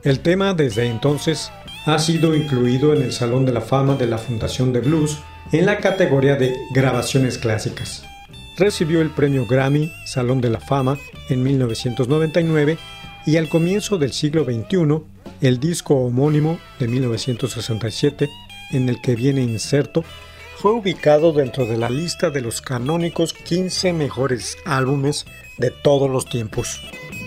El tema desde entonces ha sido incluido en el Salón de la Fama de la Fundación de Blues en la categoría de grabaciones clásicas. Recibió el premio Grammy Salón de la Fama en 1999 y al comienzo del siglo XXI, el disco homónimo de 1967, en el que viene inserto, fue ubicado dentro de la lista de los canónicos 15 mejores álbumes de todos los tiempos.